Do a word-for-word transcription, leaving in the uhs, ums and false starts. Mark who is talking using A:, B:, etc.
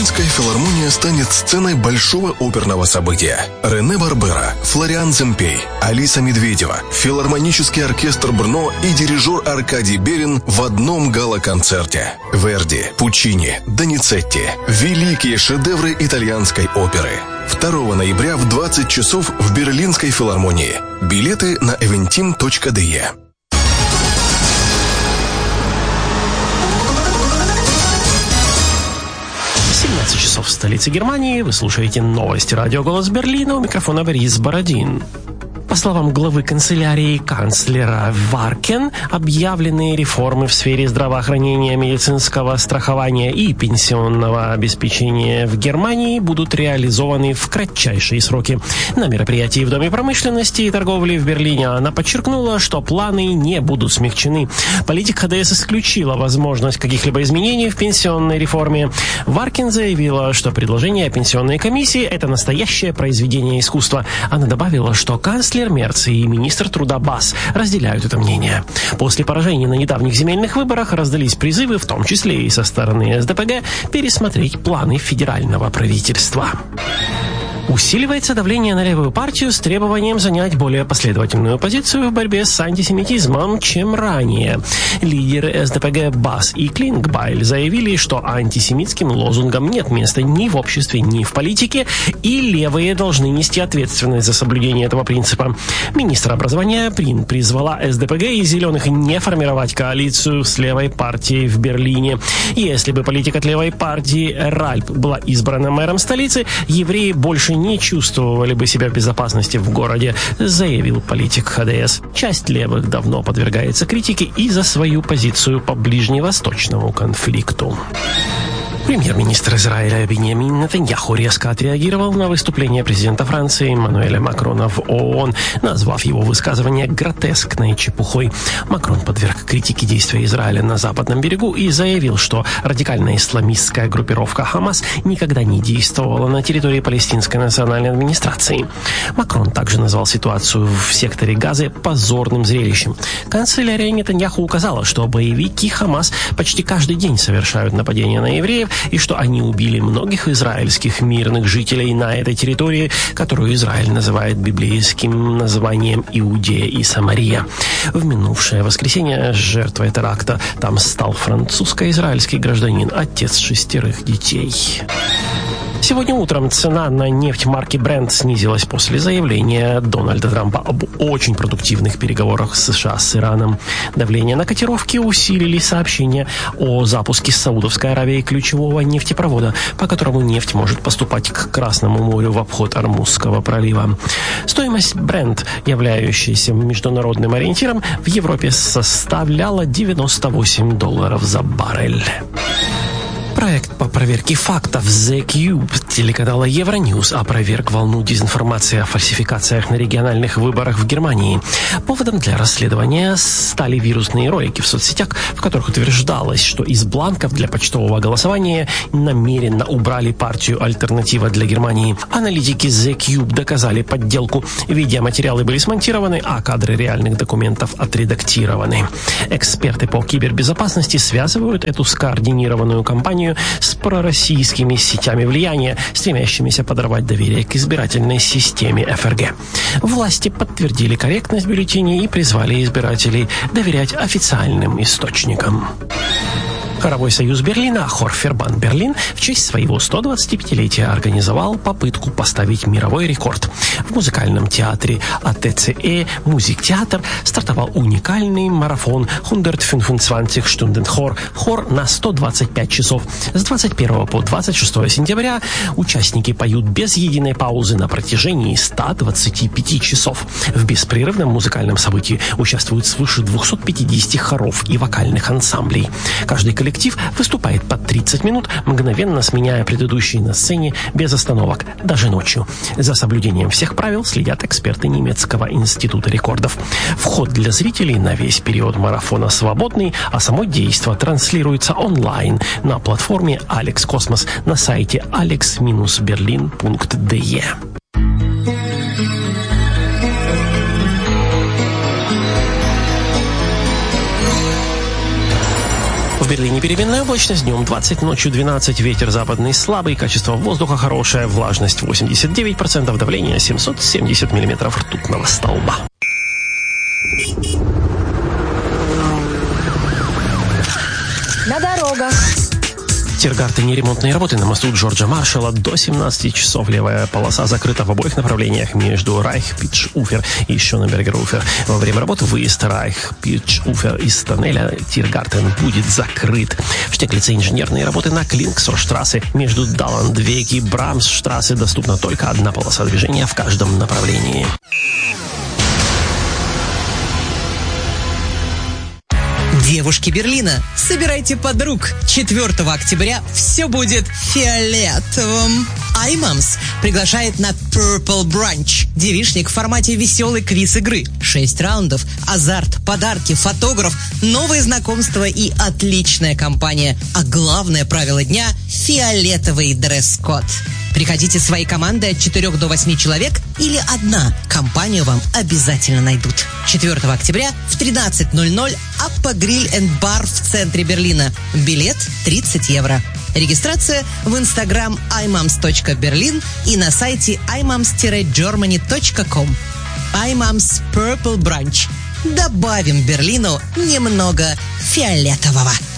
A: Берлинская филармония станет сценой большого оперного события. Рене Барбера, Флориан Земпей, Алиса Медведева, филармонический оркестр Брно и дирижер Аркадий Берин в одном гала-концерте. Верди, Пучини, Доницетти. Великие шедевры итальянской оперы. второго ноября в двадцать часов в Берлинской филармонии. Билеты на eventim точка de.
B: семнадцать часов в столице Германии. Вы слушаете новости радио «Голос Берлина». У микрофона Борис Бородин. По словам главы канцелярии канцлера Варкен, объявленные реформы в сфере здравоохранения, медицинского страхования и пенсионного обеспечения в Германии будут реализованы в кратчайшие сроки. На мероприятии в Доме промышленности и торговли в Берлине она подчеркнула, что планы не будут смягчены. Политик ХДС исключила возможность каких-либо изменений в пенсионной реформе. Варкен заявила, что предложение о пенсионной комиссии – это настоящее произведение искусства. Она добавила, что канцлер Мерц и министр труда Бас разделяют это мнение. После поражения на недавних земельных выборах раздались призывы, в том числе и со стороны СДПГ, пересмотреть планы федерального правительства. Усиливается давление на левую партию с требованием занять более последовательную позицию в борьбе с антисемитизмом, чем ранее. Лидеры СДПГ Бас и Клингбайль заявили, что антисемитским лозунгам нет места ни в обществе, ни в политике, и левые должны нести ответственность за соблюдение этого принципа. Министр образования Прин призвала СДПГ и Зеленых не формировать коалицию с левой партией в Берлине. Если бы политик от левой партии Ральп была избрана мэром столицы, евреи больше не чувствовали бы себя в безопасности в городе, заявил политик ХДС. Часть левых давно подвергается критике и за свою позицию по ближневосточному конфликту. Премьер-министр Израиля Биньямин Нетаньяху резко отреагировал на выступление президента Франции Эммануэля Макрона в ООН, назвав его высказывание гротескной чепухой. Макрон подверг критике действия Израиля на Западном берегу и заявил, что радикальная исламистская группировка Хамас никогда не действовала на территории Палестинской национальной администрации. Макрон также назвал ситуацию в секторе Газы позорным зрелищем. Канцелярия Нетаньяху указала, что боевики Хамас почти каждый день совершают нападения на евреев, и что они убили многих израильских мирных жителей на этой территории, которую Израиль называет библейским названием Иудея и Самария. В минувшее воскресенье жертвой теракта там стал французско-израильский гражданин, отец шестерых детей. Сегодня утром цена на нефть марки Brent снизилась после заявления Дональда Трампа об очень продуктивных переговорах США с Ираном. Давление на котировки усилили сообщения о запуске с Саудовской Аравией ключевого нефтепровода, по которому нефть может поступать к Красному морю в обход Ормузского пролива. Стоимость Brent, являющаяся международным ориентиром, в Европе составляла девяносто восемь долларов за баррель. Проект по проверке фактов The Cube телеканала Евроньюз опроверг волну дезинформации о фальсификациях на региональных выборах в Германии. Поводом для расследования стали вирусные ролики в соцсетях, в которых утверждалось, что из бланков для почтового голосования намеренно убрали партию «Альтернатива для Германии». Аналитики The Cube доказали подделку. Видеоматериалы были смонтированы, а кадры реальных документов отредактированы. Эксперты по кибербезопасности связывают эту скоординированную кампанию с пророссийскими сетями влияния, стремящимися подорвать доверие к избирательной системе эф эр гэ. Власти подтвердили корректность бюллетеней и призвали избирателей доверять официальным источникам. Хоровой союз Берлина Хорфербан Берлин в честь своего сто двадцатипятилетия организовал попытку поставить мировой рекорд. В музыкальном театре а тэ цэ э Музиктеатр стартовал уникальный марафон сто двадцать Stunden Хор, хор на сто двадцать пять часов. С двадцать первого по двадцать шестое сентября участники поют без единой паузы на протяжении ста двадцати пяти часов. В беспрерывном музыкальном событии участвуют свыше двухсот пятидесяти хоров и вокальных ансамблей. Каждый коллектив выступает по тридцать минут, мгновенно сменяя предыдущие на сцене без остановок, даже ночью. За соблюдением всех правил следят эксперты немецкого института рекордов. Вход для зрителей на весь период марафона свободный, а само действо транслируется онлайн на платформе Алекс Космос на сайте алекс берлин точка де. В Берлине переменная облачность, днем двадцать, ночью двенадцать, ветер западный слабый, качество воздуха хорошее, влажность восемьдесят девять процентов, давление семьсот семьдесят миллиметров ртутного столба.
C: На дорогах.
B: В Тиргартене ремонтные работы на мосту Джорджа Маршалла до семнадцати часов. Левая полоса закрыта в обоих направлениях между Райх-Питш-Уфер и Шонебергер-Уфер. Во время работы выезд Райх-Питш-Уфер из тоннеля Тиргартен будет закрыт. В Штеглице инженерные работы на Клинксорштрассе между Далландвег и Брамсштрассе. Доступна только одна полоса движения в каждом направлении.
D: Девушки Берлина, собирайте подруг. четвёртого октября все будет фиолетовым. iMoms приглашает на Purple Brunch. Девичник в формате веселой квиз-игры. Шесть раундов, азарт, подарки, фотограф, новые знакомства и отличная компания. А главное правило дня – фиолетовый дресс-код. Приходите своей командой от четырёх до восьми человек или одна. Компанию вам обязательно найдут. четвёртого октября в тринадцать ноль ноль Аппа Гриль энд Бар в центре Берлина. Билет тридцать евро. Регистрация в инстаграм iMoms точка берлин и на сайте i moms dash germany точка com. iMoms Purple Brunch. Добавим Берлину немного фиолетового.